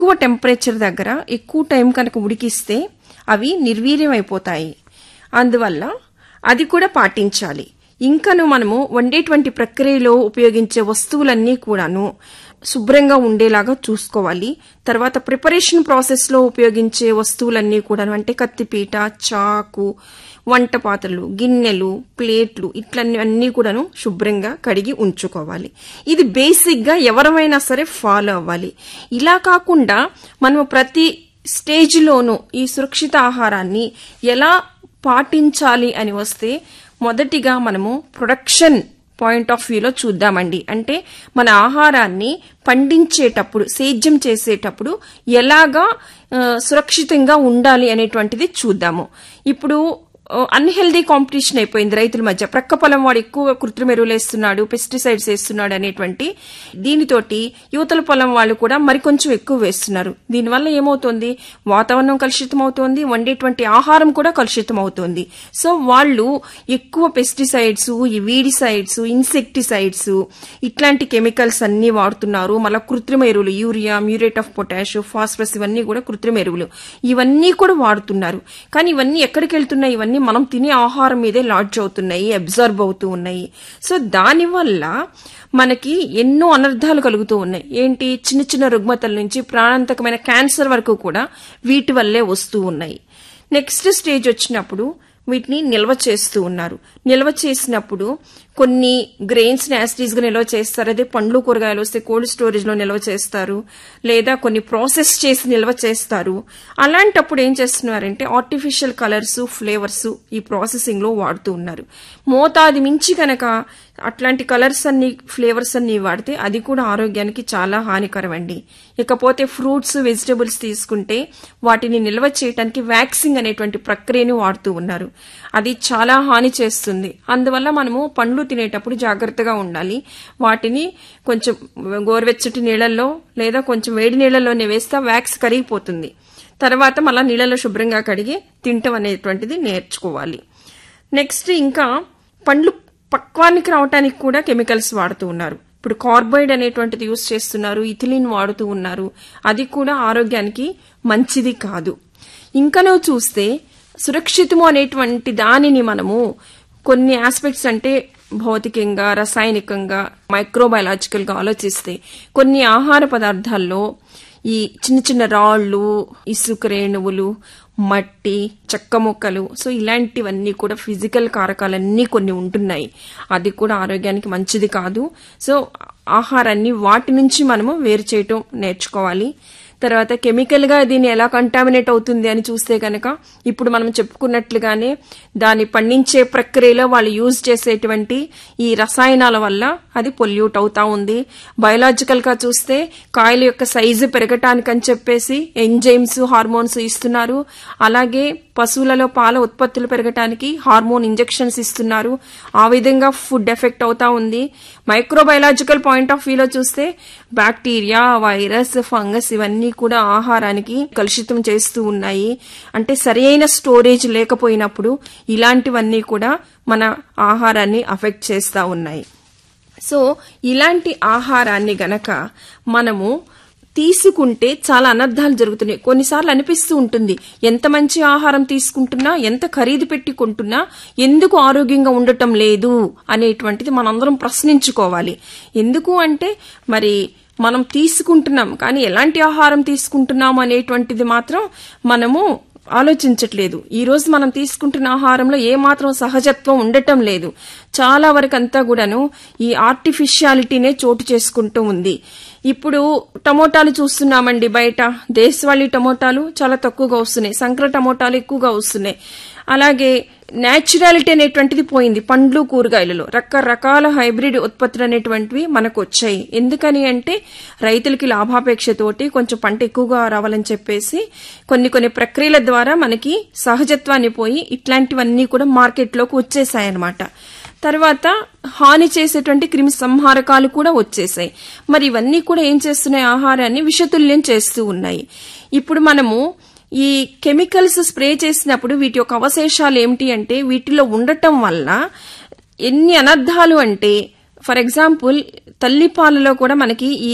ఎక్కువ టెంపరేచర్ దగ్గర ఎక్కువ టైం కనుక ఉడికిస్తే అవి నిర్వీర్యం అయిపోతాయి. అందువల్ల అది కూడా పాటించాలి. ఇంకను మనము వండేటువంటి ప్రక్రియలో ఉపయోగించే వస్తువులన్నీ కూడాను శుభ్రంగా ఉండేలాగా చూసుకోవాలి. తర్వాత ప్రిపరేషన్ ప్రాసెస్ లో ఉపయోగించే వస్తువులన్నీ కూడాను అంటే కత్తిపీట, చాకు, వంట పాత్రలు, గిన్నెలు, ప్లేట్లు ఇట్లన్నీ కూడాను శుభ్రంగా కడిగి ఉంచుకోవాలి. ఇది బేసిక్ గా ఎవరైనా సరే ఫాలో అవ్వాలి. ఇలా కాకుండా మనం ప్రతి స్టేజ్ లోనూ ఈ సురక్షిత ఆహారాన్ని ఎలా పాటించాలి అని వస్తే మొదటిగా మనము ప్రొడక్షన్ పాయింట్ ఆఫ్ వ్యూలో చూద్దామండి. అంటే మన ఆహారాన్ని పండించేటప్పుడు, సేద్యం చేసేటప్పుడు ఎలాగా సురక్షితంగా ఉండాలి అనేటువంటిది చూద్దాము. ఇప్పుడు అన్హెల్దీ కాంపిటీషన్ అయిపోయింది రైతుల మధ్య. ప్రక్క పొలం వాడు ఎక్కువ కృత్రిమ ఎరువులు వేస్తున్నాడు, పెస్టిసైడ్స్ వేస్తున్నాడు అనేటువంటి దీనితోటి యువతల పొలం వాళ్ళు కూడా మరికొంచెం ఎక్కువ వేస్తున్నారు. దీనివల్ల ఏమవుతోంది, వాతావరణం కలుషితం అవుతోంది, వండేటువంటి ఆహారం కూడా కలుషితం అవుతోంది. సో వాళ్ళు ఎక్కువ పెస్టిసైడ్స్, ఈ వీడిసైడ్స్, ఇన్సెక్టిసైడ్స్ ఇట్లాంటి కెమికల్స్ అన్ని వాడుతున్నారు. మళ్ళీ కృత్రిమ ఎరువులు urea, muriate of potash, phosphorus ఇవన్నీ కూడా కృత్రిమ ఎరువులు ఇవన్నీ కూడా వాడుతున్నారు. కానీ ఇవన్నీ ఎక్కడికి వెళ్తున్నాయి? ఇవన్నీ మనం తినే ఆహారం మీదే లాడ్జ్ అవుతున్నాయి, అబ్జర్బ్ అవుతూ ఉన్నాయి. సో దానివల్ల మనకి ఎన్నో అనర్థాలు కలుగుతూ ఉన్నాయి. ఏంటి, చిన్న చిన్న రుగ్మతల నుంచి ప్రాణాంతకమైన క్యాన్సర్ వరకు కూడా వీటి వల్లే వస్తూ ఉన్నాయి. నెక్స్ట్ స్టేజ్ వచ్చినప్పుడు వీటిని నిల్వ చేస్తూ ఉన్నారు. నిల్వ చేసినప్పుడు కొన్ని గ్రెయిన్స్ ని యాసిటీస్ గా నిల్వ చేస్తారు. అదే పండ్లు కూరగాయలు వస్తే కోల్డ్ స్టోరేజ్ లో నిల్వ చేస్తారు, లేదా కొన్ని ప్రాసెస్ చేసి నిల్వ చేస్తారు. అలాంటప్పుడు ఏం చేస్తున్నారంటే ఆర్టిఫిషియల్ కలర్స్, ఫ్లేవర్స్ ఈ ప్రాసెసింగ్ లో వాడుతూ ఉన్నారు. మోతాది మించి కనుక అట్లాంటి కలర్స్ అన్ని, ఫ్లేవర్స్ అన్ని వాడితే అది కూడా ఆరోగ్యానికి చాలా హానికరం అండి. ఇకపోతే ఫ్రూట్స్, వెజిటబుల్స్ తీసుకుంటే వాటిని నిల్వ చేయడానికి వ్యాక్సింగ్ అనేటువంటి ప్రక్రియను వాడుతూ ఉన్నారు. అది చాలా హాని చేస్తుంది. అందువల్ల మనము పండ్లు తినేటప్పుడు జాగ్రత్తగా ఉండాలి. వాటిని కొంచెం గోరువెచ్చటి నీళ్లలో లేదా కొంచెం వేడి నీళ్లలోనే వేస్తే వ్యాక్స్ కరిగిపోతుంది. తర్వాత మళ్ళా నీళ్లలో శుభ్రంగా కడిగి తింటం అనేటువంటిది నేర్చుకోవాలి. నెక్స్ట్ ఇంకా పండ్లు పక్వానికి రావటానికి కూడా కెమికల్స్ వాడుతూ ఉన్నారు. ఇప్పుడు కార్బైడ్ అనేటువంటిది యూజ్ చేస్తున్నారు, ఇథిలిన్ వాడుతూ ఉన్నారు. అది కూడా ఆరోగ్యానికి మంచిది కాదు. ఇంకనూ చూస్తే సురక్షితము అనేటువంటి దానిని మనము కొన్ని ఆస్పెక్ట్స్ అంటే భౌతికంగా, రసాయనికంగా, మైక్రోబయాలజికల్ గా ఆలోచిస్తే కొన్ని ఆహార పదార్థాల్లో ఈ చిన్న చిన్న రాళ్లు, ఇసుక రేణువులు, మట్టి, చెక్క ముక్కలు, సో ఇలాంటివన్నీ కూడా ఫిజికల్ కారకాలన్నీ కొన్ని ఉంటున్నాయి. అది కూడా ఆరోగ్యానికి మంచిది కాదు. సో ఆహారాన్ని వాటి నుంచి మనము వేరు చేయటం నేర్చుకోవాలి. తర్వాత కెమికల్ గా దీన్ని ఎలా కంటామినేట్ అవుతుంది అని చూస్తే కనుక ఇప్పుడు మనం చెప్పుకున్నట్లుగానే దాన్ని పండించే ప్రక్రియలో వాళ్ళు యూజ్ చేసేటువంటి ఈ రసాయనాల వల్ల అది పొల్యూట్ అవుతా ఉంది. బయోలాజికల్ గా చూస్తే కాయల యొక్క సైజు పెరగటానికని చెప్పేసి ఎంజైమ్స్, హార్మోన్స్ ఇస్తున్నారు. అలాగే పశువులలో పాల ఉత్పత్తులు పెరగటానికి హార్మోన్ ఇంజెక్షన్స్ ఇస్తున్నారు. ఆ విధంగా ఫుడ్ ఎఫెక్ట్ అవుతా ఉంది. మైక్రోబయాలజికల్ పాయింట్ ఆఫ్ వ్యూలో చూస్తే బ్యాక్టీరియా, వైరస్, ఫంగస్ ఇవన్నీ కూడా ఆహారానికి కలుషితం చేస్తూ ఉన్నాయి. అంటే సరైన స్టోరేజ్ లేకపోయినప్పుడు ఇలాంటివన్నీ కూడా మన ఆహారాన్ని అఫెక్ట్ చేస్తా ఉన్నాయి. సో ఇలాంటి ఆహారాన్ని గనక మనము తీసుకుంటే చాలా అనర్థాలు జరుగుతున్నాయి. కొన్నిసార్లు అనిపిస్తూ ఉంటుంది, ఎంత మంచి ఆహారం తీసుకుంటున్నా, ఎంత ఖరీదు పెట్టి కొంటున్నా ఎందుకు ఆరోగ్యంగా ఉండటం లేదు అనేటువంటిది మనందరం ప్రశ్నించుకోవాలి. ఎందుకు అంటే మరి మనం తీసుకుంటున్నాం, కానీ ఎలాంటి ఆహారం తీసుకుంటున్నాం అనేటువంటిది మాత్రం మనము ఆలోచించట్లేదు. ఈ రోజు మనం తీసుకుంటున్న ఆహారంలో ఏమాత్రం సహజత్వం ఉండటం లేదు. చాలా వరకు అంతా కూడాను ఈ ఆర్టిఫిషియాలిటీనే చోటు చేసుకుంటూ ఉంది. ఇప్పుడు టమోటాలు చూస్తున్నామండి బయట. దేశవాళీ టమోటాలు చాలా తక్కువగా వస్తున్నాయి, సంకర టమోటాలు ఎక్కువగా వస్తున్నాయి. అలాగే న్యాచురాలిటీ అనేటువంటిది పోయింది. పండ్లు, కూరగాయలలో రకరకాల హైబ్రిడ్ ఉత్పత్తులు అనేటువంటివి మనకు వచ్చాయి. ఎందుకని అంటే రైతులకి లాభాపేక్షతోటి కొంచెం పంట ఎక్కువగా రావాలని చెప్పేసి కొన్ని ప్రక్రియల ద్వారా మనకి సహజత్వాన్ని పోయి ఇట్లాంటివన్నీ కూడా మార్కెట్లోకి వచ్చేసాయన్నమాట. తర్వాత హాని చేసేటువంటి క్రిమి సంహారకాలు కూడా వచ్చేసాయి. మరి ఇవన్నీ కూడా ఏం చేస్తున్నాయి, ఆహారాన్ని విషతుల్యం చేస్తూ ఉన్నాయి. ఇప్పుడు మనము ఈ కెమికల్స్ స్ప్రే చేసినప్పుడు వీటి యొక్క అవశేషాలు ఏమిటి అంటే వీటిలో ఉండటం వల్ల ఎన్ని అనర్థాలు అంటే, ఫర్ ఎగ్జాంపుల్ తల్లిపాలలో కూడా మనకి ఈ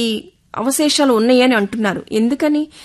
అవశేషాలు ఉన్నాయని అంటున్నారు. ఎందుకని?